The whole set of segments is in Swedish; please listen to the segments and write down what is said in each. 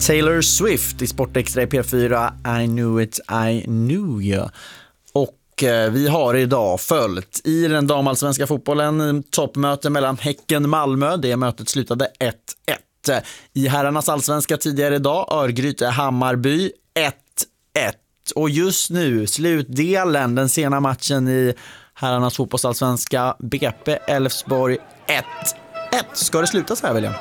Taylor Swift i Sportextra i P4, I knew it, I knew you. Och vi har idag följt i den damallsvenska fotbollen toppmöte mellan Häcken-Malmö. Det mötet slutade 1-1. I herrarnas allsvenska tidigare idag, Örgryte-Hammarby 1-1. Och just nu, slutdelen, den sena matchen i herrarnas fotbollsallsvenska, BP-Elfsborg 1-1. Ska det sluta så här, William?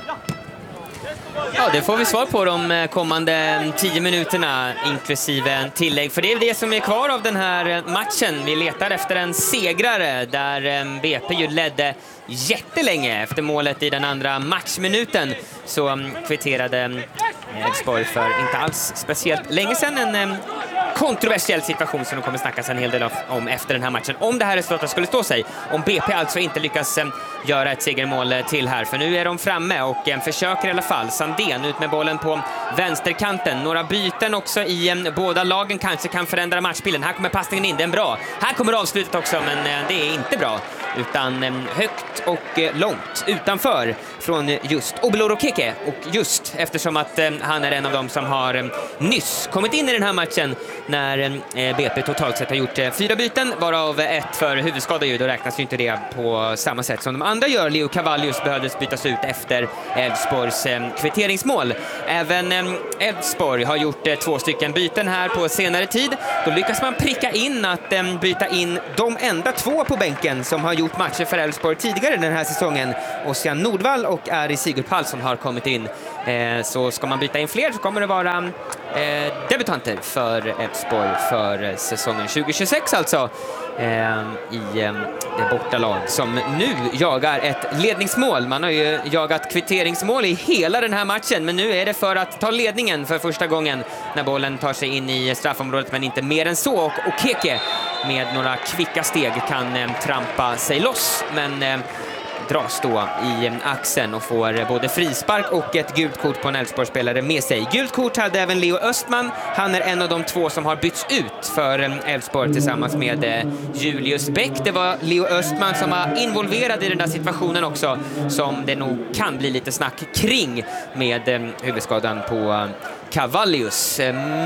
Ja, det får vi svar på de kommande 10 minuterna, inklusive en tillägg. För det är det som är kvar av den här matchen. Vi letar efter en segrare där BP ju ledde jättelänge efter målet i den andra matchminuten. Så kvitterade Elfsborg för inte alls speciellt länge sedan en kontroversiell situation som de kommer snackas en hel del om efter den här matchen. Om det här resultatet skulle stå sig, om BP alltså inte lyckas göra ett segermål till här. För nu är de framme och försöker i alla fall. Sandén ut med bollen på vänsterkanten. Några byten också i båda lagen kanske kan förändra matchbilden. Här kommer passningen in, den är bra. Här kommer avslutet också, men det är inte bra. Utan högt och långt utanför från just Obeloro Keke. Och just eftersom att han är en av dem som har nyss kommit in i den här matchen när BP totalt sett har gjort 4 byten, varav 1 för huvudskada. Då räknas ju inte det på samma sätt som de andra gör. Leo Cavallius behövdes bytas ut efter Elfsborgs kvitteringsmål. Även Elfsborg har gjort 2 stycken byten här på senare tid. Då lyckas man pricka in att byta in de enda 2 på bänken som har gjort matcher för Elfsborg tidigare den här säsongen. Ossian Nordvall och Ari Sigurd Palsson har kommit in. Så ska man byta in fler så kommer det vara debutanter för Elfsborg för säsongen 2026 alltså. I det bortalag som nu jagar ett ledningsmål. Man har ju jagat kvitteringsmål i hela den här matchen, men nu är det för att ta ledningen för första gången när bollen tar sig in i straffområdet, men inte mer än så. Och Keke med några kvicka steg kan trampa sig loss, men dras då i axeln och får både frispark och ett gult kort på en Elfsborgsspelare med sig. Gult kort hade även Leo Östman. Han är en av de 2 som har bytts ut för Elfsborg tillsammans med Julius Bäck. Det var Leo Östman som var involverad i den där situationen också, som det nog kan bli lite snack kring med huvudskadan på Cavallius.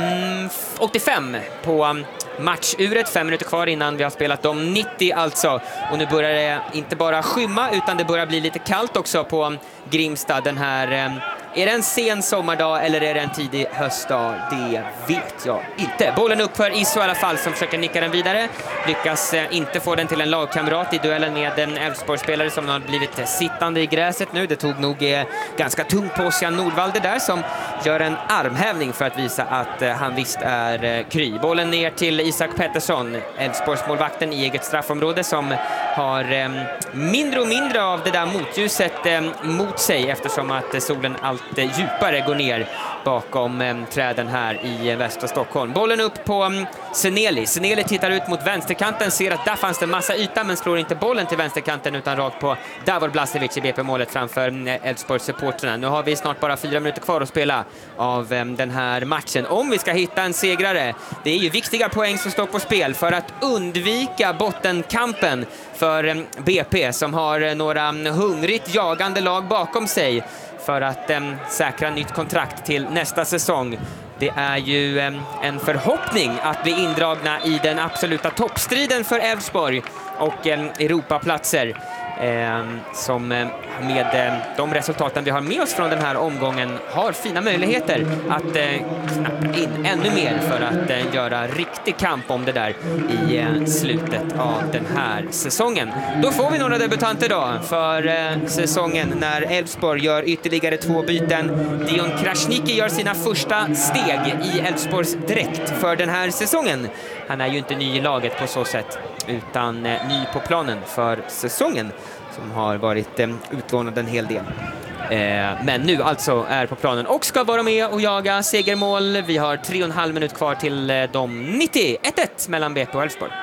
85 på matchuret, 5 minuter kvar innan vi har spelat de 90 alltså. Och nu börjar det inte bara skymma utan det börjar bli lite kallt också på Grimstad den här. Är det en sen sommardag eller är det en tidig höstdag? Det vet jag inte. Bollen upp för Iso i alla fall som försöker nicka den vidare. Lyckas inte få den till en lagkamrat i duellen med en Elfsborgsspelare som har blivit sittande i gräset nu. Det tog nog ganska tungt på Ossian Nordvall det där, som gör en armhävning för att visa att han visst är kry. Bollen ner till Isak Pettersson, Elfsborgsmålvakten i eget straffområde, som har mindre och mindre av det där motljuset mot sig eftersom att solen allt djupare går ner bakom träden här i västra Stockholm. Bollen upp på Seneli. Seneli tittar ut mot vänsterkanten, ser att där fanns det en massa yta men slår inte bollen till vänsterkanten utan rakt på Davor Blasevic i BP-målet framför Elfsborgs supporterna. Nu har vi snart bara 4 minuter kvar att spela av den här matchen. Om vi ska hitta en segrare, det är ju viktiga poäng som står på spel för att undvika bottenkampen för BP som har några hungrigt jagande lag bakom sig för att säkra nytt kontrakt till nästa säsong. Det är ju en förhoppning att bli indragna i den absoluta toppstriden för Elfsborg och Europaplatser. Som med de resultaten vi har med oss från den här omgången har fina möjligheter att knappa in ännu mer för att göra riktig kamp om det där i slutet av den här säsongen. Då får vi några debutanter då för säsongen när Elfsborg gör ytterligare 2 byten. Dion Krasniqi gör sina första steg i Elfsborgs dräkt för den här säsongen. Han är ju inte ny i laget på så sätt utan ny på planen för säsongen, som har varit utlånad en hel del. Men nu alltså är på planen och ska vara med och jaga segermål. Vi har 3,5 minut kvar till de 90. 1-1 mellan BP och Elfsborg.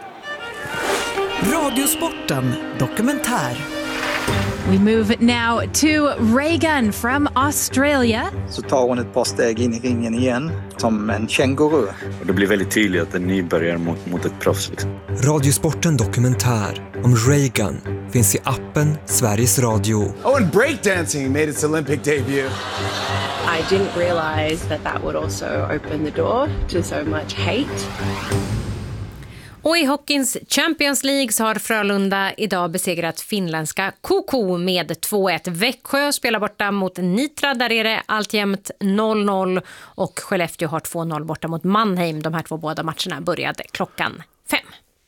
Radiosporten dokumentär. We move now to Reagan from Australia. Så tar hon ett par steg in i ringen igen som en känguru. Och det blir väldigt tydligt att en nybörjare mot ett proffs. Liksom. Radiosporten dokumentär om Reagan finns i appen Sveriges Radio. Oh, and breakdancing made its Olympic debut. I didn't realize that would also open the door to so much hate. Och i hockeyns Champions League så har Frölunda idag besegrat finländska KK med 2-1. Växjö spelar borta mot Nitra, där är det alltjämt 0-0, och Skellefteå har 2-0 borta mot Mannheim. De här två båda matcherna började klockan 5.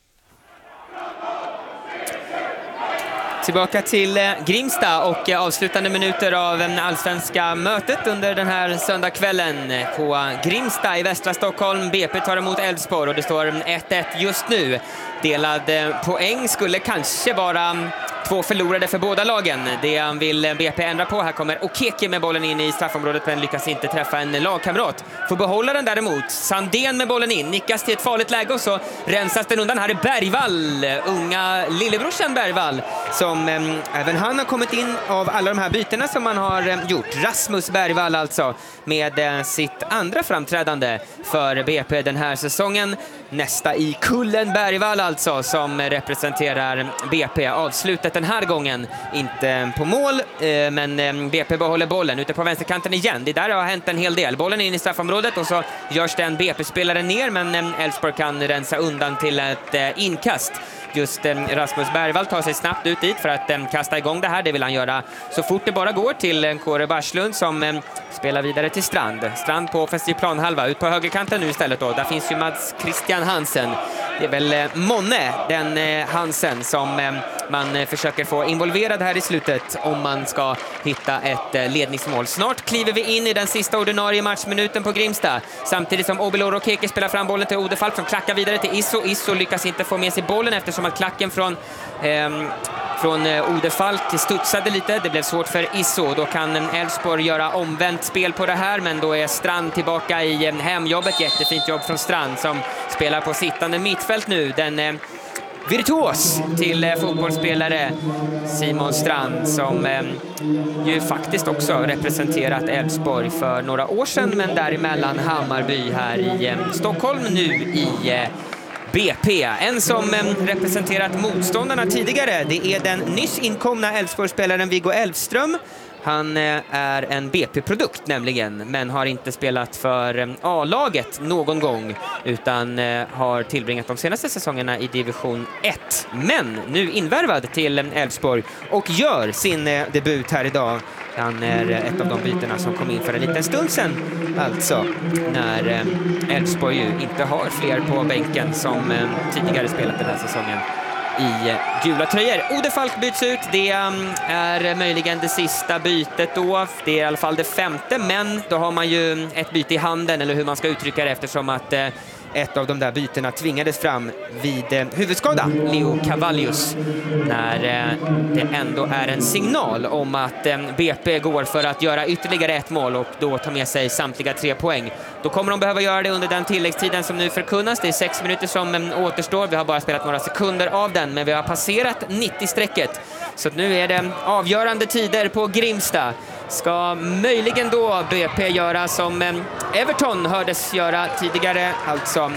Tillbaka till Grimsta och avslutande minuter av allsvenska mötet under den här söndagskvällen på Grimsta i västra Stockholm. BP tar emot Elfsborg och det står 1-1 just nu. Delad poäng skulle kanske vara 2 förlorade för båda lagen. Det vill BP ändra på. Här kommer Okeke med bollen in i straffområdet, men lyckas inte träffa en lagkamrat. Får behålla den däremot. Sandén med bollen in. Nickas till ett farligt läge och så rensas den undan. Här är Bergvall, unga lillebrorsan Bergvall, som även han har kommit in av alla de här bytena som man har gjort. Rasmus Bergvall alltså, med sitt andra framträdande för BP den här säsongen. Nästa i kullen Bergvall alltså, som representerar BP. Avslutet den här gången inte på mål, men BP behåller bollen ute på vänsterkanten igen. Det där har hänt en hel del. Bollen in i straffområdet och så görs den BP-spelaren ner, men Elfsborg kan rensa undan till ett inkast. Just Rasmus Bergvall tar sig snabbt ut dit för att kasta igång det här. Det vill han göra så fort det bara går till Kåre Barslund, som spelar vidare till Strand. Strand på offensiv planhalva, ut på högerkanten nu istället då. Där finns ju Mats Christian Hansen. Det är väl Monne, den Hansen, som man försöker få involverad här i slutet om man ska hitta ett ledningsmål. Snart kliver vi in i den sista ordinarie matchminuten på Grimsta, samtidigt som Obilor och Keke spelar fram bollen till Odefalk, som klackar vidare till Isso. Isso lyckas inte få med sig bollen eftersom att klacken från Odefalk studsade lite. Det blev svårt för Isso. Då kan Elfsborg göra omvänt spel på det här, men då är Strand tillbaka i hemjobbet. Jättefint jobb från Strand, som spelar på sittande mittfält nu. Den virtuos till fotbollsspelare Simon Strand, som ju faktiskt också representerat Elfsborg för några år sedan, men däremellan Hammarby här i Stockholm, nu i BP. En som representerat motståndarna tidigare, det är den nyss inkomna Elfsborgsspelaren Viggo Elfström. Han är en BP-produkt nämligen, men har inte spelat för A-laget någon gång, utan har tillbringat de senaste säsongerna i division 1. Men nu invärvad till Elfsborg och gör sin debut här idag. Han är ett av de bytena som kom in för en liten stund sedan, alltså när Elfsborg ju inte har fler på bänken som tidigare spelat den här säsongen i gula tröjor. Odefalk byts ut. Det är möjligen det sista bytet då. Det är i alla fall det 5:e, men då har man ju ett byte i handen, eller hur man ska uttrycka det, eftersom att ett av de där bytena tvingades fram vid huvudskada, Leo Cavallius, när det ändå är en signal om att BP går för att göra ytterligare ett mål och då ta med sig samtliga 3 poäng. Då kommer de behöva göra det under den tilläggstiden som nu förkunnas. Det är 6 minuter som återstår. Vi har bara spelat några sekunder av den, men vi har passerat 90-strecket. Så nu är det avgörande tider på Grimsta. Ska möjligen då BP göra som Everton hördes göra tidigare, alltså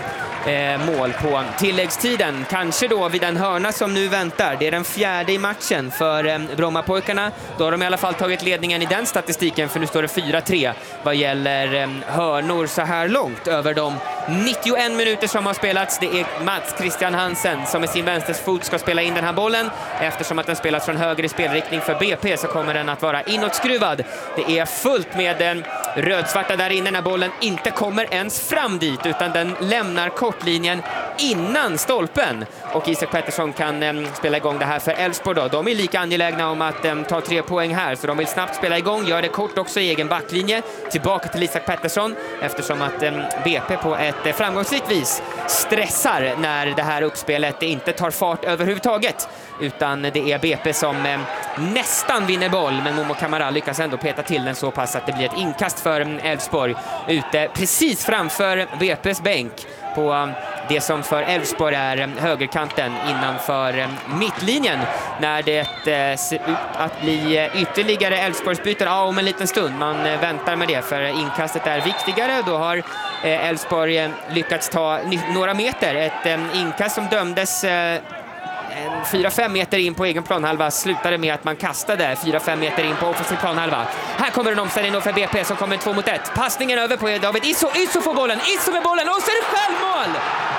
mål på tilläggstiden. Kanske då vid den hörna som nu väntar. Det är den 4:e i matchen för Brommapojkarna. Då har de i alla fall tagit ledningen i den statistiken, för nu står det 4-3 vad gäller hörnor så här långt över de 91 minuter som har spelats. Det är Mats Christian Hansen som med sin vänsterfot ska spela in den här bollen. Eftersom att den spelas från höger i spelriktning för BP så kommer den att vara inåtskruvad. Det är fullt med rödsvarta där inne när bollen inte kommer ens fram dit, utan den lämnar kortlinjen innan stolpen. Och Isak Pettersson kan spela igång det här för Elfsborg då. De är lika angelägna om att ta 3 poäng här, så de vill snabbt spela igång. Gör det kort också i egen backlinje. Tillbaka till Isak Pettersson, eftersom att BP på ett framgångsrikt vis stressar när det här uppspelet inte tar fart överhuvudtaget. Utan det är BP som nästan vinner boll, men Momo Kamara lyckas ändå peta till den så pass att det blir ett inkast för Elfsborg ute precis framför BP:s bänk på det som för Elfsborg är högerkanten innanför mittlinjen, när det ser ut att bli ytterligare Elfsborgsbyten om en liten stund. Man väntar med det, för inkastet är viktigare. Då har Elfsborg lyckats ta några meter. Ett inkast som dömdes 4-5 meter in på egen planhalva slutade med att man kastade 4-5 meter in på offensiv planhalva. Här kommer en omställning för BP som kommer 2-1. Passningen över på David Isso. Isso får bollen. Isso med bollen och så är det självmål!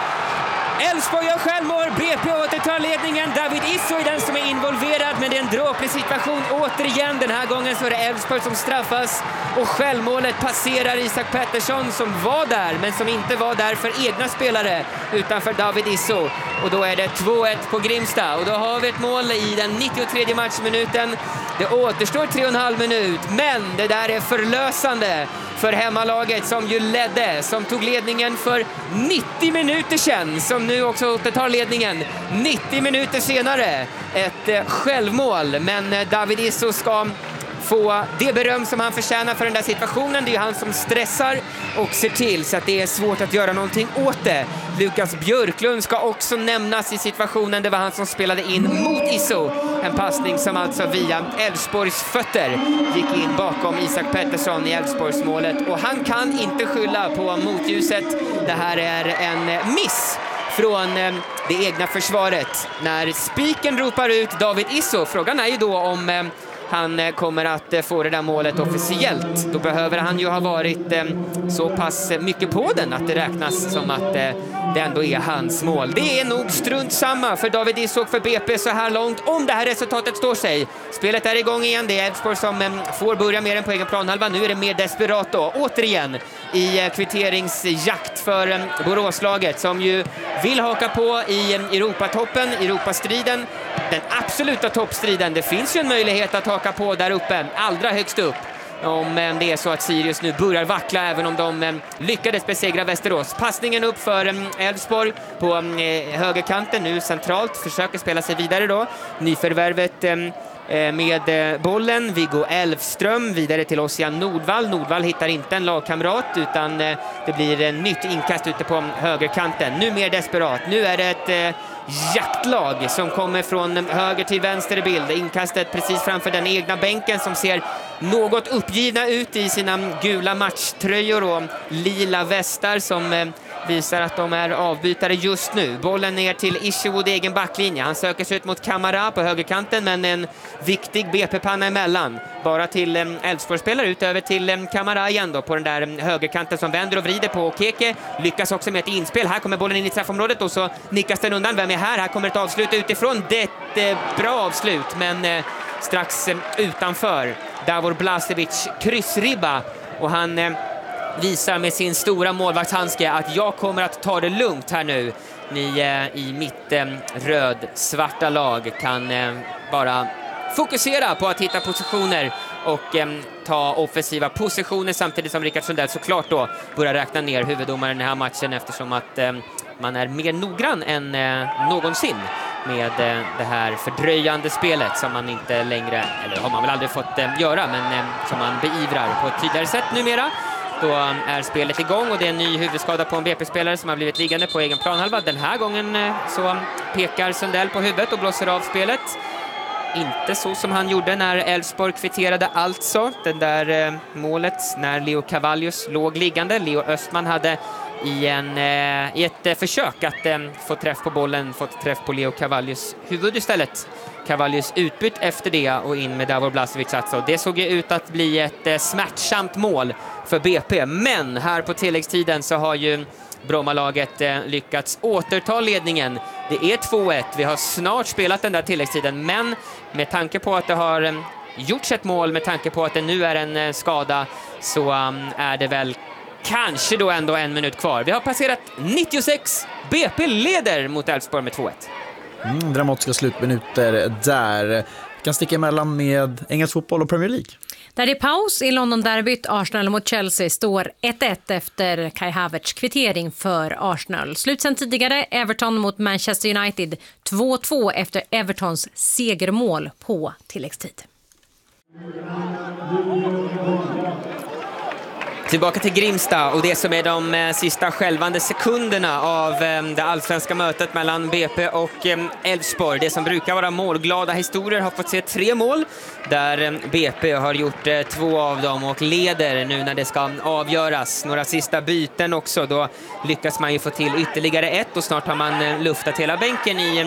Elfsborg gör självmål, BP återtar ledningen. David Isso är den som är involverad, men det är en dråplig situation återigen. Den här gången så är det Elfsborg som straffas och självmålet passerar Isak Pettersson som var där, men som inte var där för egna spelare utan för David Isso. Och då är det 2-1 på Grimsta och då har vi ett mål i den 93:e matchminuten. Det återstår 3,5 minut, men det där är förlösande för hemmalaget som ju ledde, som tog ledningen för 90 minuter sedan, som nu också återtar ledningen 90 minuter senare. Ett självmål, men David Isso ska få det beröm som han förtjänar för den där situationen. Det är ju han som stressar och ser till så att det är svårt att göra någonting åt det. Lukas Björklund ska också nämnas i situationen. Det var han som spelade in mot Isso. En passning som alltså via Elfsborgs fötter gick in bakom Isak Pettersson i Elfsborgsmålet. Och han kan inte skylla på motljuset. Det här är en miss från det egna försvaret när spiken ropar ut David Isso. Frågan är ju då om han kommer att få det där målet officiellt. Då behöver han ju ha varit så pass mycket på den att det räknas som att det ändå är hans mål. Det är nog strunt samma för David Isso och för BP så här långt om det här resultatet står sig. Spelet är igång igen. Det är Elfsborg som får börja mer än på egen planhalva. Nu är det mer desperat då. Återigen i kvitteringsjakt för Boråslaget som ju vill haka på i Europatoppen, Europastriden. Den absoluta toppstriden. Det finns ju en möjlighet att haka på där uppe, allra högst upp. Om det är så att Sirius nu börjar vackla även om de lyckades besegra Västerås. Passningen upp för Elfsborg på högerkanten, nu centralt, försöker spela sig vidare då. Nyförvärvet med bollen, Viggo Elfström vidare till Ossian Nordvall. Nordvall hittar inte en lagkamrat utan det blir en nytt inkast ute på högerkanten. Nu mer desperat, nu är det ett jaktlag som kommer från höger till vänster i bild. Inkastet precis framför den egna bänken som ser något uppgivna ut i sina gula matchtröjor och lila västar som visar att de är avbytare just nu. Bollen ner till Isherwood egen backlinje. Han söker sig ut mot Kamara på högerkanten men en viktig BP-panna emellan. Bara till Elfsborgsspelare ut över till Kamara igen då på den där högerkanten som vänder och vrider på Keke. Lyckas också med ett inspel. Här kommer bollen in i straffområdet och så nickas den undan. Vem är här? Här kommer ett avslut utifrån. Det är ett bra avslut men strax utanför. Davor Blasevic kryssribba och han visar med sin stora målvaktshandske att jag kommer att ta det lugnt här nu. Ni i mitt röd-svarta lag kan bara fokusera på att hitta positioner och ta offensiva positioner samtidigt som Rickard Sundell såklart då börjar räkna ner huvuddomaren i den här matchen eftersom att man är mer noggrann än någonsin med det här fördröjande spelet som man inte längre, eller har man väl aldrig fått göra, men som man beivrar på ett tydligare sätt numera. Då är spelet igång och det är en ny huvudskada på en BP-spelare som har blivit liggande på egen planhalva. Den här gången så pekar Sundell på huvudet och blåser av spelet. Inte så som han gjorde när Elfsborg kvitterade alltså. Det där målet när Leo Cavallius låg liggande. Leo Östman hade i ett försök att få träff på bollen, fått träff på Leo Cavallius huvud istället. Cavallius utbytt efter det och in med Davor Blasevic alltså. Det såg ju ut att bli ett smärtsamt mål för BP. Men här på tilläggstiden så har ju Brommalaget lyckats återta ledningen. Det är 2-1. Vi har snart spelat den där tilläggstiden. Men med tanke på att det har gjorts ett mål, med tanke på att det nu är en skada så är det väl kanske då ändå en minut kvar. Vi har passerat 96. BP leder mot Elfsborg med 2-1. Dramatiska slutminuter där. Kan sticka emellan med engelsk fotboll och Premier League. Där är paus i London-derbyt. Arsenal mot Chelsea står 1-1 efter Kai Havertz kvittering för Arsenal. Slut sen tidigare Everton mot Manchester United 2-2 efter Evertons segermål på tilläggstid. Tillbaka till Grimsta och det som är de sista skälvande sekunderna av det allsvenska mötet mellan BP och Elfsborg. Det som brukar vara målglada historier har fått se 3 mål där BP har gjort 2 av dem och leder nu när det ska avgöras. Några sista byten också, då lyckas man ju få till ytterligare 1 och snart har man luftat hela bänken i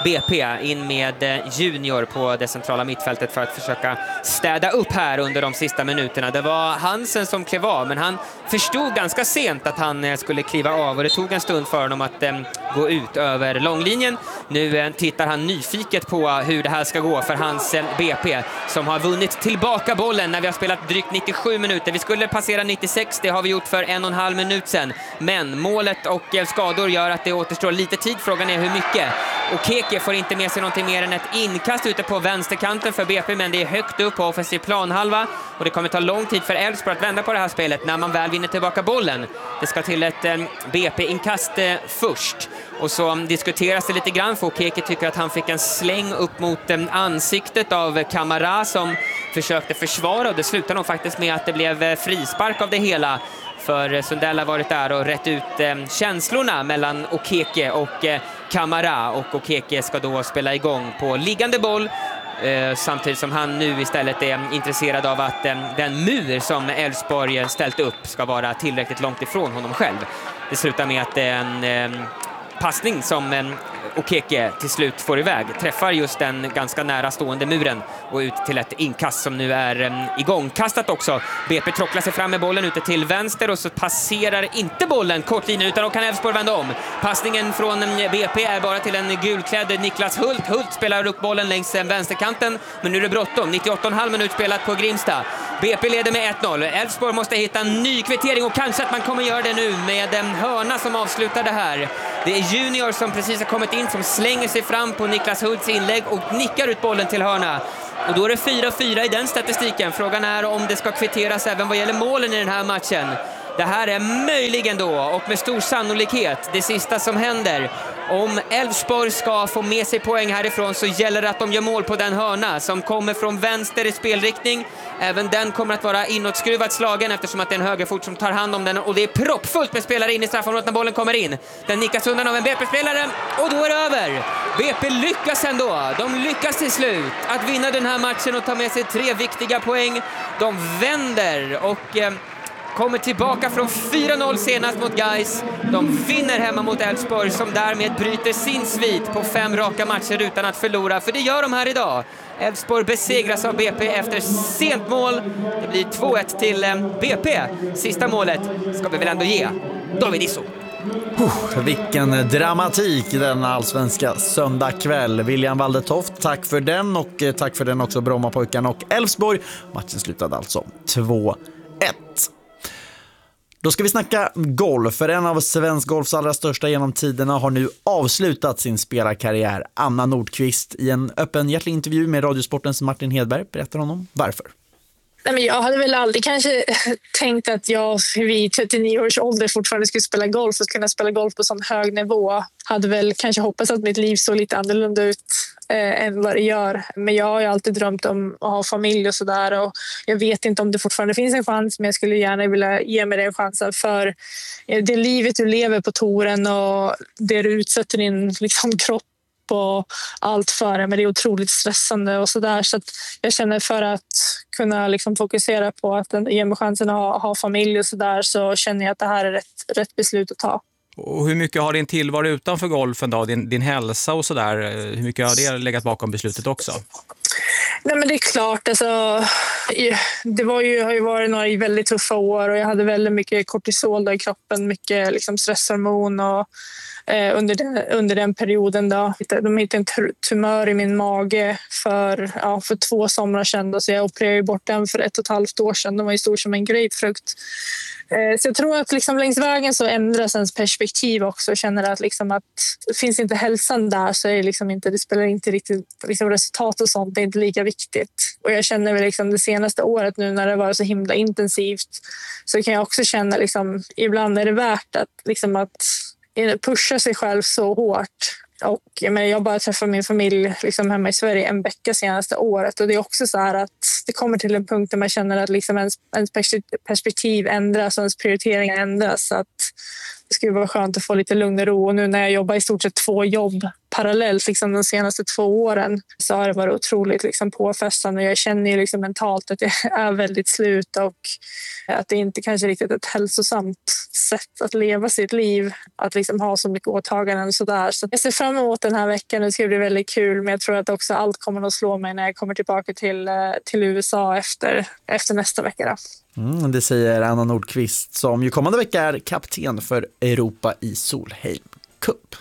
BP in med Junior på det centrala mittfältet för att försöka städa upp här under de sista minuterna. Det var Hansen som klev av, men han förstod ganska sent att han skulle kliva av och det tog en stund för honom att gå ut över långlinjen. Nu tittar han nyfiket på hur det här ska gå för hans BP som har vunnit tillbaka bollen när vi har spelat drygt 97 minuter. Vi skulle passera 96, det har vi gjort för 1,5 minut sedan. Men målet och skador gör att det återstår lite tid. Frågan är hur mycket. Och Keke får inte med sig någonting mer än ett inkast ute på vänsterkanten för BP, men det är högt upp på offensiv planhalva och det kommer ta lång tid för Elfsborg att vända på det här spelet när man väl vinner tillbaka bollen. Det ska till ett BP-inkast först. Och så diskuteras det lite grann för Keke tycker att han fick en släng upp mot ansiktet av Kamara som försökte försvara och det slutade nog faktiskt med att det blev frispark av det hela. För Sundell har varit där och rätt ut känslorna mellan Okeke och Kamara och Okeke ska då spela igång på liggande boll samtidigt som han nu istället är intresserad av att den mur som Elfsborg ställt upp ska vara tillräckligt långt ifrån honom själv. Det slutar med att en passning som Okeke till slut får iväg träffar just den ganska nära stående muren och ut till ett inkast som nu är igångkastat också. BP trocklar sig fram med bollen ute till vänster och så passerar inte bollen kortlinjen utan då kan Elfsborg vända om. Passningen från BP är bara till en gulklädd Niklas Hult. Hult spelar upp bollen längs vänsterkanten men nu är det bråttom. 98,5 minut spelat på Grimsta. BP leder med 1-0. Elfsborg måste hitta en ny kvittering och kanske att man kommer göra det nu med en hörna som avslutar det här. Det är Junior som precis har kommit in som slänger sig fram på Niklas Hults inlägg och nickar ut bollen till hörna. Och då är det 4-4 i den statistiken. Frågan är om det ska kvitteras även vad gäller målen i den här matchen. Det här är möjligen då och med stor sannolikhet det sista som händer. Om Elfsborg ska få med sig poäng härifrån så gäller det att de gör mål på den hörna som kommer från vänster i spelriktning. Även den kommer att vara inåtskruvat slagen eftersom att det är en högerfot som tar hand om den och det är proppfullt med spelare in i straffområdet när bollen kommer in. Den nickas undan av en BP-spelare och då är det över. BP lyckas ändå. De lyckas till slut att vinna den här matchen och ta med sig 3 viktiga poäng. De vänder och kommer tillbaka från 4-0 senast mot Gais. De vinner hemma mot Elfsborg som därmed bryter sin svit på 5 raka matcher utan att förlora. För det gör de här idag. Elfsborg besegras av BP efter sent mål. Det blir 2-1 till BP. Sista målet ska vi väl ändå ge David Isso. Vilken dramatik den allsvenska söndagkväll. William Waldetoft, tack för den och tack för den också Brommapojkarna och Elfsborg. Matchen slutade alltså 2-1. Då ska vi snacka golf, för en av svensk golfs allra största genom tiderna har nu avslutat sin spelarkarriär. Anna Nordqvist i en öppenhjärtig intervju med Radiosportens Martin Hedberg berättar honom varför. Nej, men jag hade väl aldrig kanske tänkt att jag vid 39 års ålder fortfarande skulle spela golf och kunna spela golf på sån hög nivå. Hade väl kanske hoppats att mitt liv såg lite annorlunda ut än vad det gör. Men jag har ju alltid drömt om att ha familj och sådär. Och jag vet inte om det fortfarande finns en chans, men jag skulle gärna vilja ge mig den chansen. För det livet du lever på touren och det du utsätter din liksom, kropp och allt för det, men det är otroligt stressande och sådär. Så att jag känner för att kunna liksom fokusera på att ge mig chansen att ha familj och sådär, så känner jag att det här är rätt beslut att ta. Och hur mycket har din tillvaro utanför golfen då? Din hälsa och sådär, hur mycket har det legat bakom beslutet också? Nej, men det är klart, alltså, det har ju varit några väldigt tuffa år och jag hade väldigt mycket kortisol i kroppen, mycket liksom stresshormon och under den perioden då. De hittade en tumör i min mage för 2 somrar sedan, så jag opererade bort den för 1,5 år sedan. Den var ju stor som en grapefrukt. Så jag tror att liksom längs vägen så ändras ens perspektiv också. Jag känner att, liksom att finns inte hälsan där så är det, liksom inte, det spelar inte riktigt liksom resultat och sånt, det är inte lika viktigt. Och jag känner väl liksom det senaste året nu när det var så himla intensivt, så kan jag också känna liksom, ibland är det värt att, liksom att pusha sig själv så hårt. Och jag bara träffade min familj liksom hemma i Sverige en vecka senaste året, och det är också så här att det kommer till en punkt där man känner att liksom ens perspektiv ändras och ens prioriteringar ändras. Så att Det skulle vara skönt att få lite lugn och ro. Och nu när jag jobbar i stort sett 2 jobb parallellt liksom de senaste 2 åren så har det varit otroligt liksom påfrestande. Jag känner ju liksom mentalt att jag är väldigt slut och att det inte kanske riktigt är ett hälsosamt sätt att leva sitt liv. Att liksom ha så mycket åtaganden och sådär. Så jag ser fram emot den här veckan. Det ska bli väldigt kul, men jag tror att också allt kommer att slå mig när jag kommer tillbaka till USA efter nästa vecka. Det säger Anna Nordqvist som ju kommande vecka är kapten för Europa i Solheim Cup.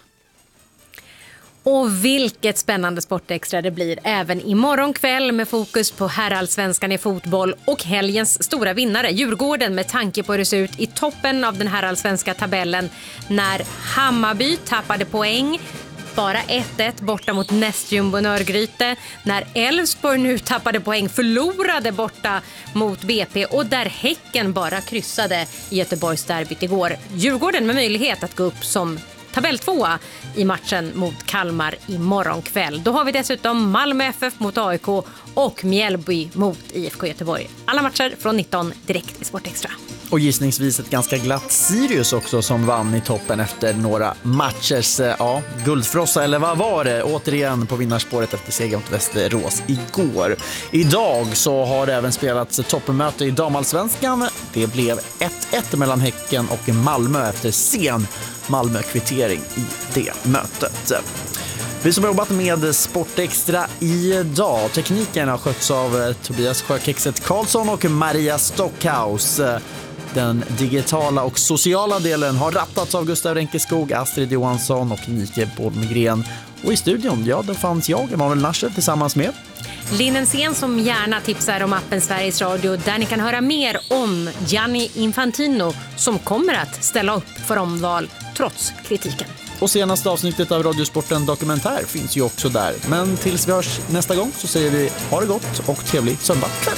Och vilket spännande sportextra det blir även imorgon kväll med fokus på herrallsvenskan i fotboll och helgens stora vinnare Djurgården med tanke på hur det ser ut i toppen av den herrallsvenska tabellen när Hammarby tappade poäng. Bara 1-1 borta mot nästjumbo Örgryte. När Elfsborg nu tappade poäng förlorade borta mot BP och där Häcken bara kryssade i Göteborgs derbyt igår. Djurgården med möjlighet att gå upp som tabell 2 i matchen mot Kalmar imorgon kväll. Då har vi dessutom Malmö FF mot AIK och Mjällby mot IFK Göteborg. Alla matcher från 19 direkt i Sportextra. Och gissningsvis ett ganska glatt Sirius också som vann i toppen efter några matchers guldfrossa, eller vad var det? Återigen på vinnarspåret efter seger mot Västerås igår. Idag så har det även spelats toppmöte i damallsvenskan. Det blev 1-1 mellan Häcken och Malmö efter sen Malmö-kvittering i det mötet. Vi som har jobbat med Sportextra idag. Tekniken har skötts av Tobias Sjökexet Karlsson och Maria Stockhaus. Den digitala och sociala delen har rattats av Gustav Renkeskog, Astrid Johansson och Nike Bolmegren. Och i studion, då fanns jag, Emanuel Nascher, tillsammans med Linnen Sen som gärna tipsar om appen Sveriges Radio där ni kan höra mer om Gianni Infantino som kommer att ställa upp för omval trots kritiken. Och senaste avsnittet av Radiosporten Dokumentär finns ju också där. Men tills vi hörs nästa gång så säger vi ha det gott och trevlig söndag kväll.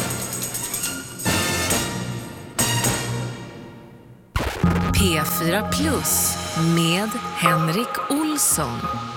P4 Plus med Henrik Olsson.